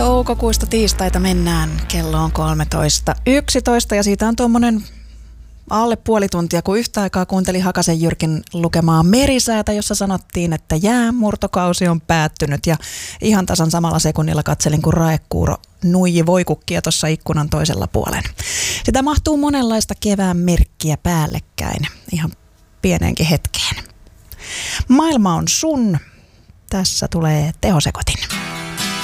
Toukokuista tiistaita mennään. Kello on 13.11 ja siitä on tuommoinen alle puoli tuntia, kun yhtä aikaa kuuntelin Hakasen Jyrkin lukemaa Merisäätä, jossa sanottiin, että jäämurtokausi on päättynyt. Ja ihan tasan samalla sekunnilla katselin, kun raekuuro nuiji voikukkia tuossa ikkunan toisella puolen. Sitä mahtuu monenlaista kevään merkkiä päällekkäin, ihan pieneenkin hetkeen. Maailma on sun. Tässä tulee tehosekotin.